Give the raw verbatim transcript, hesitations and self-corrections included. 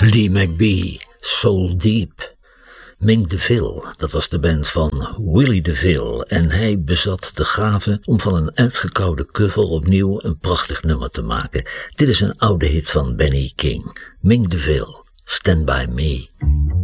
Lee McBee, Soul Deep. Mink DeVille, dat was de band van Willie DeVille en hij bezat de gave om van een uitgekoude kuffel opnieuw een prachtig nummer te maken. Dit is een oude hit van Benny King. Mink DeVille, Stand By Me.